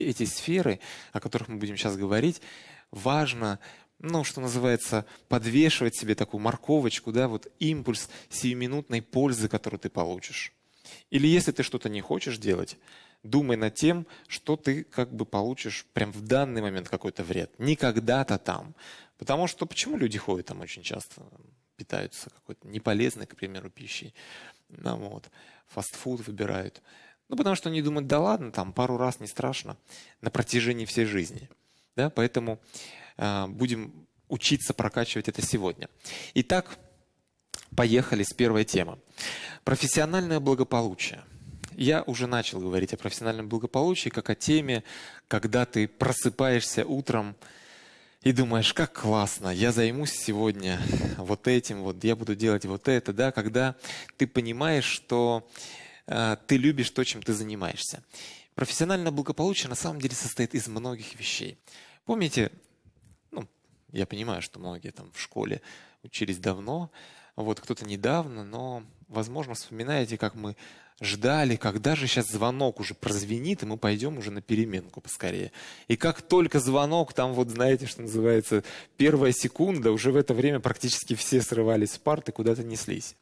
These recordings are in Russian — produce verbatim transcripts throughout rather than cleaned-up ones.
эти сферы, о которых мы будем сейчас говорить, важно, ну, что называется, подвешивать себе такую морковочку, да, вот импульс сиюминутной пользы, которую ты получишь. Или если ты что-то не хочешь делать, думай над тем, что ты как бы получишь прям в данный момент какой-то вред. Не когда-то там. Потому что почему люди ходят там очень часто, питаются какой-то неполезной, к примеру, пищей. Ну, вот, фастфуд выбирают. Ну, потому что они думают, да ладно, там пару раз не страшно на протяжении всей жизни. Да? Поэтому э, будем учиться прокачивать это сегодня. Итак, поехали с первой темы. Профессиональное благополучие. Я уже начал говорить о профессиональном благополучии, как о теме, когда ты просыпаешься утром и думаешь, как классно, я займусь сегодня вот этим, вот я буду делать вот это, да, когда ты понимаешь, что э, ты любишь то, чем ты занимаешься. Профессиональное благополучие на самом деле состоит из многих вещей. Помните, ну, я понимаю, что многие там в школе учились давно, вот кто-то недавно, но, возможно, вспоминаете, как мы ждали, когда же сейчас звонок уже прозвенит, и мы пойдем уже на переменку поскорее. И как только звонок, там вот знаете, что называется, первая секунда, уже в это время практически все срывались с парты, куда-то неслись.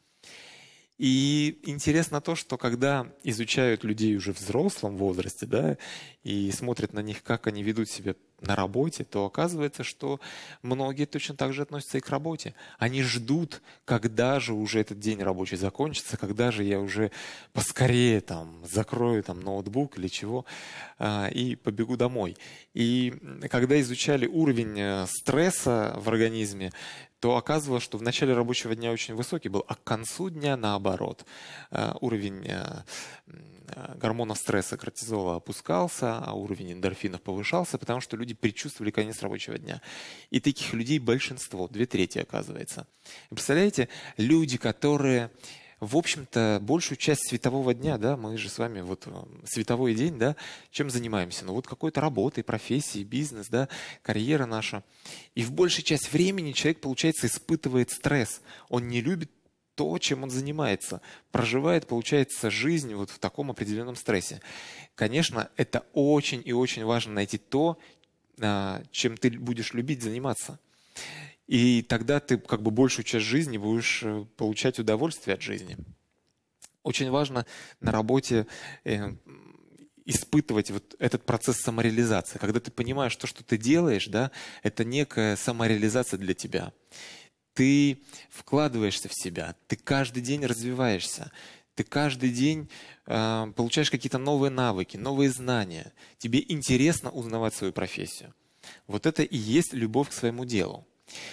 И интересно то, что когда изучают людей уже в взрослом возрасте, да, и смотрят на них, как они ведут себя на работе, то оказывается, что многие точно так же относятся и к работе. Они ждут, когда же уже этот день рабочий закончится, когда же я уже поскорее там закрою там ноутбук или чего и побегу домой. И когда изучали уровень стресса в организме, то оказывалось, что в начале рабочего дня очень высокий был, а к концу дня наоборот. Уровень гормонов стресса, кортизола опускался, а уровень эндорфинов повышался, потому что люди предчувствовали конец рабочего дня. И таких людей большинство, две трети оказывается. Вы представляете, люди, которые, в общем-то, большую часть светового дня, да, мы же с вами вот световой день, да, чем занимаемся? Ну вот какой-то работой, профессией, бизнес, да, карьера наша. И в большей часть времени человек, получается, испытывает стресс. Он не любит то, чем он занимается, проживает, получается, жизнь вот в таком определенном стрессе. Конечно, это очень и очень важно найти то, чем ты будешь любить заниматься. И тогда ты как бы большую часть жизни будешь получать удовольствие от жизни. Очень важно на работе э, испытывать вот этот процесс самореализации. Когда ты понимаешь, что, что ты делаешь, да, это некая самореализация для тебя. Ты вкладываешься в себя, ты каждый день развиваешься, ты каждый день э, получаешь какие-то новые навыки, новые знания. Тебе интересно узнавать свою профессию. Вот это и есть любовь к своему делу.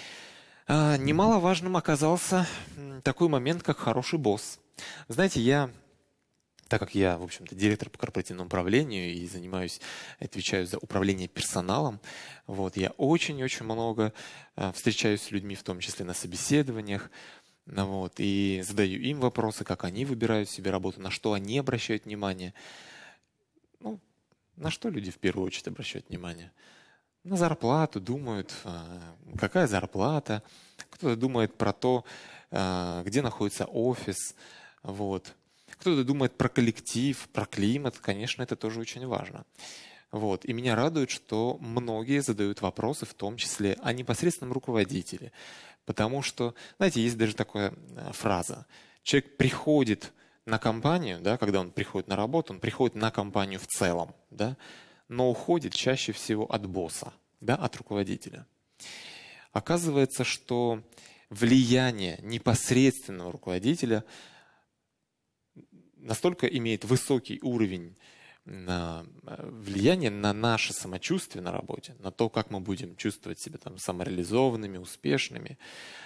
А, немаловажным оказался такой момент, как хороший босс. Знаете, я, так как я, в общем-то, директор по корпоративному управлению и занимаюсь, отвечаю за управление персоналом, вот, я очень-очень много а, встречаюсь с людьми, в том числе на собеседованиях, ну, вот, и задаю им вопросы, как они выбирают себе работу, на что они обращают внимание. Ну, на что люди в первую очередь обращают внимание? На зарплату думают, какая зарплата. Кто-то думает про то, где находится офис. Вот. Кто-то думает про коллектив, про климат. Конечно, это тоже очень важно. Вот. И меня радует, что многие задают вопросы, в том числе о непосредственном руководителе. Потому что, знаете, есть даже такая фраза. Человек приходит на компанию, да, когда он приходит на работу, он приходит на компанию в целом, да, но уходит чаще всего от босса, да, от руководителя. Оказывается, что влияние непосредственного руководителя настолько имеет высокий уровень на влияния на наше самочувствие на работе, на то, как мы будем чувствовать себя там самореализованными, успешными,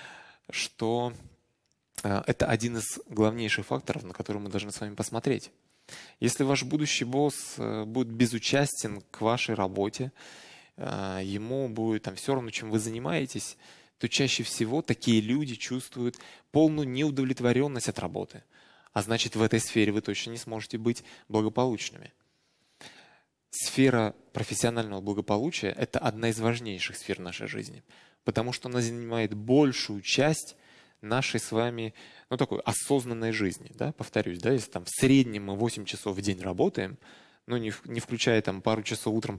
что это один из главнейших факторов, на который мы должны с вами посмотреть. Если ваш будущий босс будет безучастен к вашей работе, ему будет там все равно, чем вы занимаетесь, то чаще всего такие люди чувствуют полную неудовлетворенность от работы. А значит, в этой сфере вы точно не сможете быть благополучными. Сфера профессионального благополучия – это одна из важнейших сфер нашей жизни, потому что она занимает большую часть нашей с вами, ну, такой осознанной жизни, да, повторюсь, да, если там в среднем мы восемь часов в день работаем, ну, не, не включая там пару часов утром